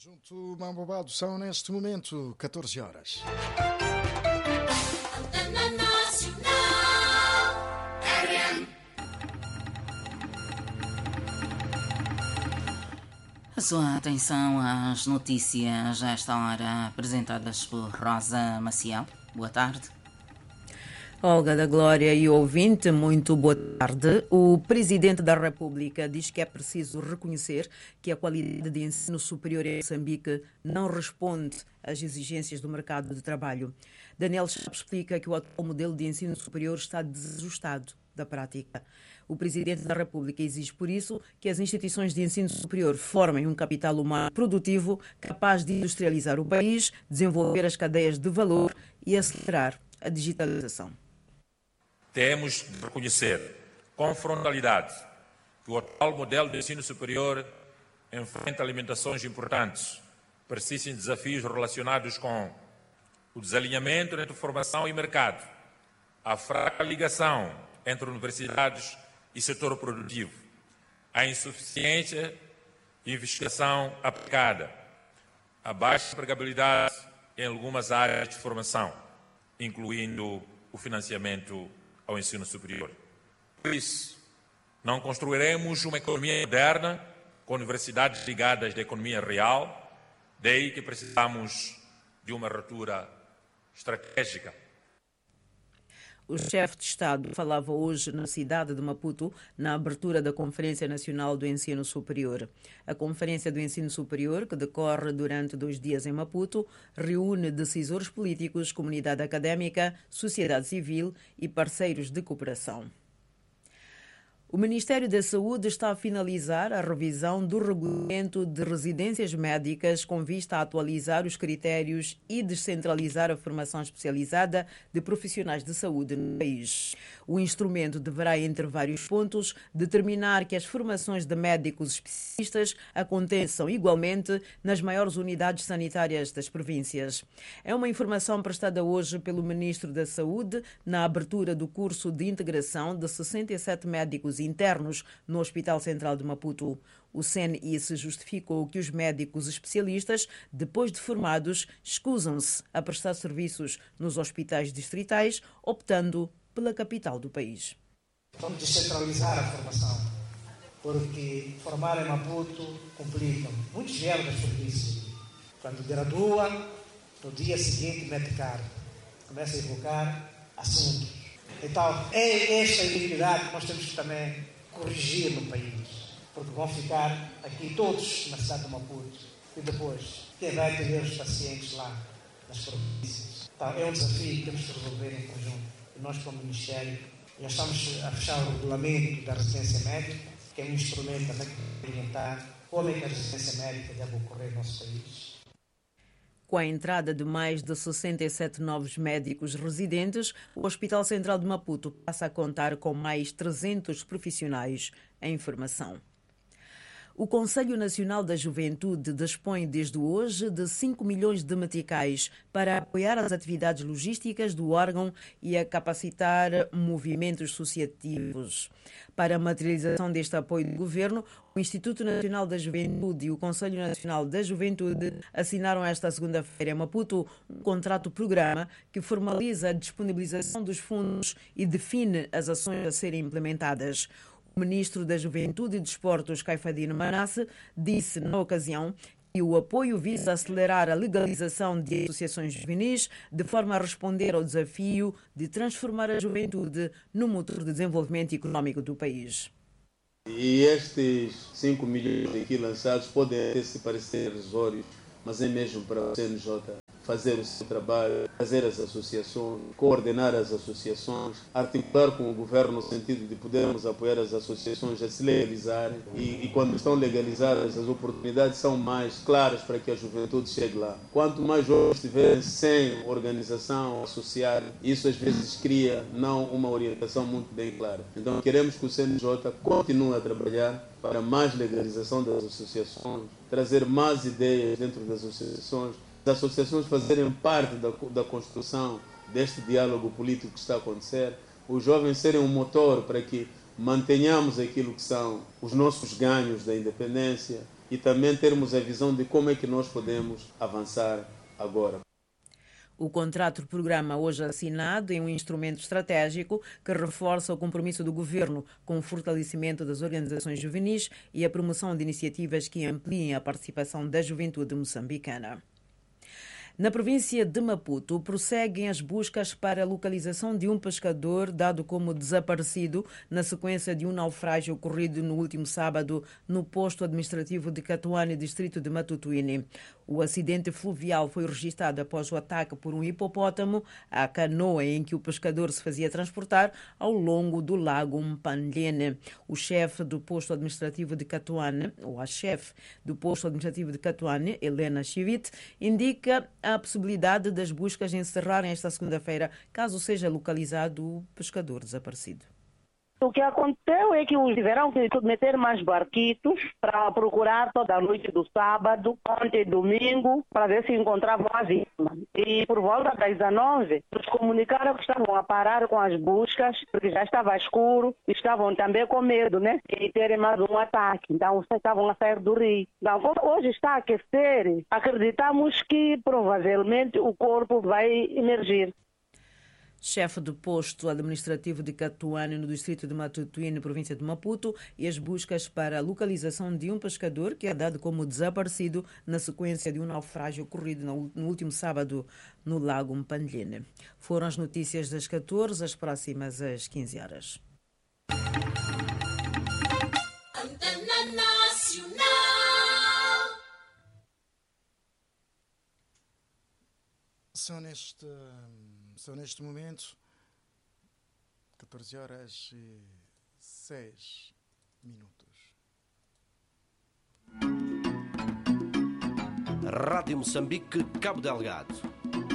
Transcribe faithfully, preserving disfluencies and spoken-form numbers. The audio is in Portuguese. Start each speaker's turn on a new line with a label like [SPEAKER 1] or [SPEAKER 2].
[SPEAKER 1] Junto Mambobado, são neste momento catorze horas.
[SPEAKER 2] A sua atenção às notícias a esta hora apresentadas por Rosa Maciel. Boa tarde.
[SPEAKER 3] Olga da Glória e ouvinte, muito boa tarde. O Presidente da República diz que é preciso reconhecer que a qualidade de ensino superior em Moçambique não responde às exigências do mercado de trabalho. Daniel Chapo explica que o atual modelo de ensino superior está desajustado da prática. O Presidente da República exige, por isso, que as instituições de ensino superior formem um capital humano produtivo capaz de industrializar o país, desenvolver as cadeias de valor e acelerar a digitalização.
[SPEAKER 4] Temos de reconhecer com frontalidade que o atual modelo de ensino superior enfrenta limitações importantes, persistem desafios relacionados com o desalinhamento entre formação e mercado, a fraca ligação entre universidades e setor produtivo, a insuficiência de investigação aplicada, a baixa empregabilidade em algumas áreas de formação, incluindo o financiamento ao ensino superior. Por isso, não construiremos uma economia moderna com universidades ligadas da economia real, daí que precisamos de uma ruptura estratégica.
[SPEAKER 3] O chefe de Estado falava hoje na cidade de Maputo, na abertura da Conferência Nacional do Ensino Superior. A Conferência do Ensino Superior, que decorre durante dois dias em Maputo, reúne decisores políticos, comunidade académica, sociedade civil e parceiros de cooperação. O Ministério da Saúde está a finalizar a revisão do regulamento de residências médicas com vista a atualizar os critérios e descentralizar a formação especializada de profissionais de saúde no país. O instrumento deverá, entre vários pontos, determinar que as formações de médicos especialistas aconteçam igualmente nas maiores unidades sanitárias das províncias. É uma informação prestada hoje pelo Ministro da Saúde na abertura do curso de integração de sessenta e sete médicos internos no Hospital Central de Maputo. O C N I se justificou que os médicos especialistas, depois de formados, escusam-se a prestar serviços nos hospitais distritais, optando pela capital do país.
[SPEAKER 5] Vamos descentralizar a formação, porque formar em Maputo complica. Muitos vieram das províncias. Quando gradua, no dia seguinte mete cargo, começa a evocar assuntos. Então, é esta iniquidade que nós temos que também corrigir no país, porque vão ficar aqui todos na cidade de Maputo e depois, quem vai atender os pacientes lá nas províncias? Então, é um desafio que temos que resolver em conjunto. E nós, como Ministério, já estamos a fechar o regulamento da residência médica, que é um instrumento também que vai orientar como é que a residência médica deve ocorrer no nosso país.
[SPEAKER 3] Com a entrada de mais de sessenta e sete novos médicos residentes, o Hospital Central de Maputo passa a contar com mais trezentos profissionais em formação. O Conselho Nacional da Juventude dispõe desde hoje de cinco milhões de meticais para apoiar as atividades logísticas do órgão e a capacitar movimentos associativos. Para a materialização deste apoio do Governo, o Instituto Nacional da Juventude e o Conselho Nacional da Juventude assinaram esta segunda-feira em Maputo um contrato-programa que formaliza a disponibilização dos fundos e define as ações a serem implementadas. O ministro da Juventude e Desportos, Caifadine Manasse, disse na ocasião que o apoio visa acelerar a legalização de associações juvenis de forma a responder ao desafio de transformar a juventude no motor de desenvolvimento econômico do país.
[SPEAKER 6] E estes cinco milhões aqui lançados podem até se parecer irrisórios, mas é mesmo para o C N J fazer o seu trabalho, fazer as associações, coordenar as associações, articular com o governo no sentido de podermos apoiar as associações a se legalizarem e, e quando estão legalizadas as oportunidades são mais claras para que a juventude chegue lá. Quanto mais jovens estiverem sem organização associada, isso às vezes cria não uma orientação muito bem clara. Então queremos que o C N J continue a trabalhar para mais legalização das associações, trazer mais ideias dentro das associações, as associações fazerem parte da, da construção deste diálogo político que está a acontecer, os jovens serem um motor para que mantenhamos aquilo que são os nossos ganhos da independência, e também termos a visão de como é que nós podemos avançar agora.
[SPEAKER 3] O contrato de programa hoje assinado é um instrumento estratégico que reforça o compromisso do governo com o fortalecimento das organizações juvenis e a promoção de iniciativas que ampliem a participação da juventude moçambicana. Na província de Maputo, prosseguem as buscas para a localização de um pescador dado como desaparecido na sequência de um naufrágio ocorrido no último sábado no posto administrativo de Catuane, distrito de Matutuine. O acidente fluvial foi registrado após o ataque por um hipopótamo à canoa em que o pescador se fazia transportar ao longo do lago Mpandlene. O chefe do posto administrativo de Catuane, ou a chefe do posto administrativo de Catuane, Helena Chivit, indica a possibilidade das buscas encerrarem esta segunda-feira, caso seja localizado o pescador desaparecido.
[SPEAKER 7] O que aconteceu é que tiveram que submeter mais barquitos para procurar toda a noite do sábado, ontem domingo, para ver se encontravam a vítima. E por volta das dezanove, nos comunicaram que estavam a parar com as buscas, porque já estava escuro, e estavam também com medo, né, de terem mais um ataque. Então, estavam a sair do rio. Então, como hoje está a aquecer, acreditamos que provavelmente o corpo vai emergir.
[SPEAKER 3] Chefe do posto administrativo de Catuane, no distrito de Matutuine, província de Maputo, e as buscas para a localização de um pescador que é dado como desaparecido na sequência de um naufrágio ocorrido no último sábado no lago Mpandlene. Foram as notícias das catorze, as próximas às quinze horas.
[SPEAKER 8] Antena Nacional.
[SPEAKER 1] São neste... São neste momento catorze horas e seis minutos.
[SPEAKER 9] Rádio Moçambique, Cabo Delgado.